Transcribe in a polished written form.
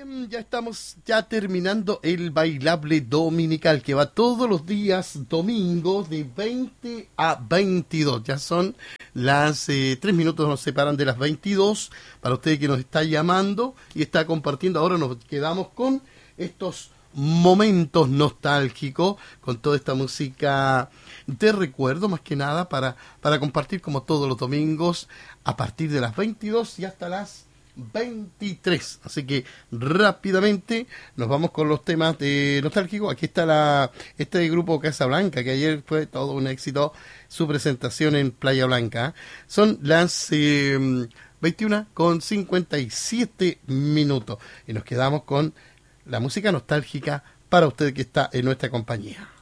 Bien, ya estamos terminando el bailable dominical que va todos los días domingos de 20 a 22. Ya son las 3 minutos nos separan de las 22. Para usted que nos está llamando y está compartiendo, ahora nos quedamos con estos momentos nostálgicos, con toda esta música de recuerdo, más que nada, para compartir como todos los domingos a partir de las 22 y hasta las 23. Así que rápidamente nos vamos con los temas de nostálgico. Aquí está este grupo Casablanca, que ayer fue todo un éxito su presentación en Playa Blanca. Son las 21:57 minutos y nos quedamos con la música nostálgica para usted que está en nuestra compañía.